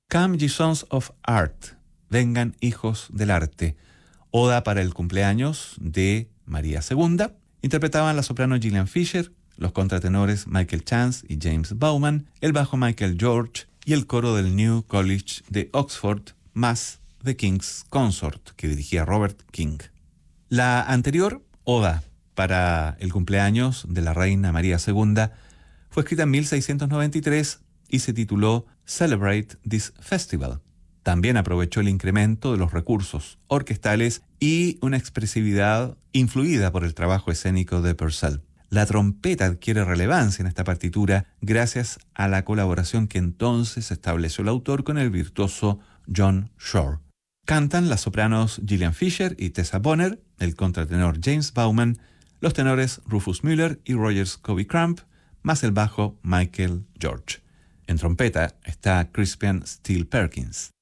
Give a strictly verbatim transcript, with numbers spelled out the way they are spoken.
Come Ye Sons of Art, vengan hijos del arte, oda para el cumpleaños de María segunda. Interpretaban la soprano Gillian Fisher, los contratenores Michael Chance y James Bauman, el bajo Michael George y el coro del New College de Oxford, más The King's Consort, que dirigía Robert King. La anterior, oda para el cumpleaños de la reina María segunda, fue escrita en mil seiscientos noventa y tres y se tituló Celebrate This Festival. También aprovechó el incremento de los recursos orquestales y una expresividad influida por el trabajo escénico de Purcell. La trompeta adquiere relevancia en esta partitura gracias a la colaboración que entonces estableció el autor con el virtuoso John Shore. Cantan las sopranos Gillian Fisher y Tessa Bonner, el contratenor James Bauman, los tenores Rufus Müller y Roger Scobie Crump, más el bajo Michael George. En trompeta está Crispian Steele Perkins.